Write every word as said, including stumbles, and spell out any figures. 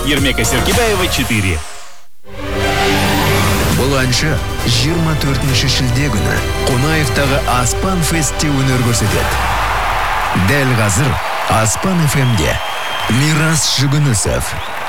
Ермека Серкебаева, четыре. Бұл әнші жиырма төртінші шілде күні Қонаевтағы Аспан Фестте өнер көрсетеді. Дәл қазір Аспан эф эмде Мирас Жүгінісов.